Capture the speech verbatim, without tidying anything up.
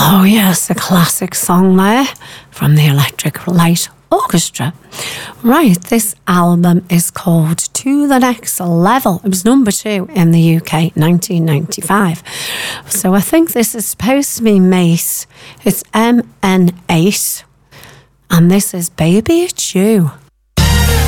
Oh, yes, a classic song there from the Electric Light Orchestra. Right, this album is called To the Next Level. It was number two in the U K, nineteen ninety-five. So I think this is supposed to be Mace. It's M N eight. And this is Baby It's You.